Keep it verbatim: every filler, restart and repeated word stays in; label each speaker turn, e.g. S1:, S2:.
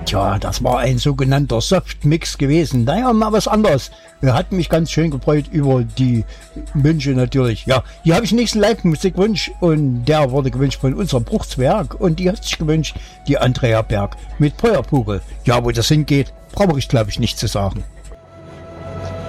S1: Tja, das war ein sogenannter Softmix gewesen. Naja, mal was anderes. Er hat mich ganz schön gefreut über die Wünsche natürlich. Ja, hier habe ich den nächsten Live-Musikwunsch und der wurde gewünscht von unserem Bruchswerk und die hat sich gewünscht, die Andrea Berg mit Feuerpupel. Ja, wo das hingeht, brauche ich glaube ich nicht zu sagen.